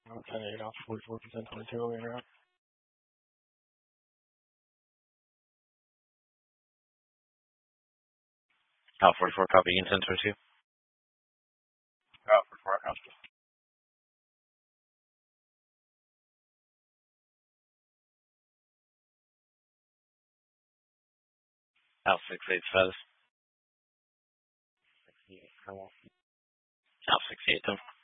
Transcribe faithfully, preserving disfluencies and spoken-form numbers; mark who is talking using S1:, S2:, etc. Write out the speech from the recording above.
S1: ten eight off forty-four percent twenty-two over and out.
S2: Alpha forty-four, copy, Union ten twenty-two.
S1: Alpha forty-four, copy.
S2: Alpha six eight status.
S1: sixty-eight, come on.
S2: Alpha sixty-eight, ten.